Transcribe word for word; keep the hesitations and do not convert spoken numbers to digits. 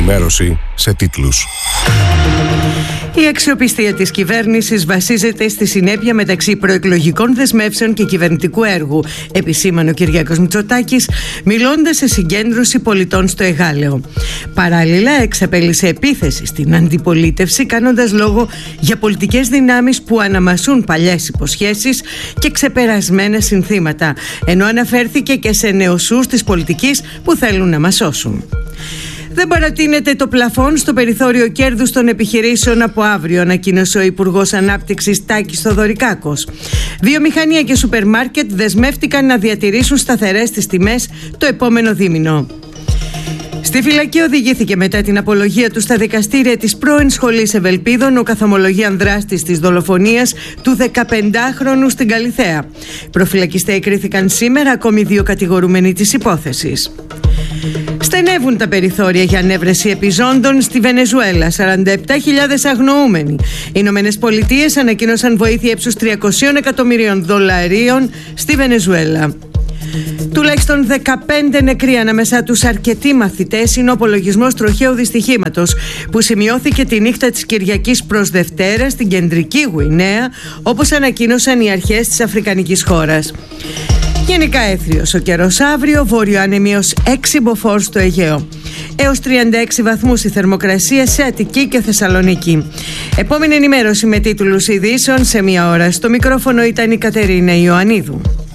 ενημέρωση σε τίτλους. Η αξιοπιστία της κυβέρνησης βασίζεται στη συνέπεια μεταξύ προεκλογικών δεσμεύσεων και κυβερνητικού έργου, επισήμανε ο Κυριάκος Μητσοτάκης, μιλώντας σε συγκέντρωση πολιτών στο Εγάλεο. Παράλληλα, εξαπέλυσε επίθεση στην αντιπολίτευση, κάνοντας λόγο για πολιτικές δυνάμεις που αναμασούν παλιές υποσχέσεις και ξεπερασμένα συνθήματα, ενώ αναφέρθηκε και σε νεοσούς της πολιτικής που θέλουν να μας σώσουν. Δεν παρατείνεται το πλαφόν στο περιθώριο κέρδους των επιχειρήσεων από αύριο, ανακοίνωσε ο Υπουργός Ανάπτυξης Τάκης Θοδωρικάκος. Βιομηχανία και σούπερ μάρκετ δεσμεύτηκαν να διατηρήσουν σταθερές τις τιμές το επόμενο δίμηνο. Στη φυλακή οδηγήθηκε μετά την απολογία του στα δικαστήρια της πρώην Σχολής Ευελπίδων ο καθομολογίαν δράστης της δολοφονίας του δεκαπεντάχρονου στην Καλιθέα. Προφυλακιστέοι κρίθηκαν σήμερα ακόμη δύο κατηγορούμενοι της υπόθεσης. Στενεύουν τα περιθώρια για ανέβρεση επιζώντων στη Βενεζουέλα. σαράντα επτά χιλιάδες αγνοούμενοι. Οι Ηνωμένες Πολιτείες ανακοίνωσαν βοήθεια ύψους τριακόσια εκατομμυρίων δολαρίων στη Βενεζουέλα. Τουλάχιστον δεκαπέντε νεκροί, ανάμεσά τους αρκετοί μαθητές, είναι ο απολογισμός τροχαίου δυστυχήματος που σημειώθηκε τη νύχτα της Κυριακής προς Δευτέρα στην κεντρική Γουινέα, όπως ανακοίνωσαν οι αρχές της αφρικανικής χώρας. Γενικά έθριος ο καιρός αύριο, βόρειο άνεμοι έως έξι μποφόρ στο Αιγαίο. Έως τριάντα έξι βαθμούς η θερμοκρασία σε Αττική και Θεσσαλονίκη. Επόμενη ενημέρωση με τίτλους ειδήσεων σε μία ώρα. Στο μικρόφωνο ήταν η Κατερίνα Ιωαννίδου.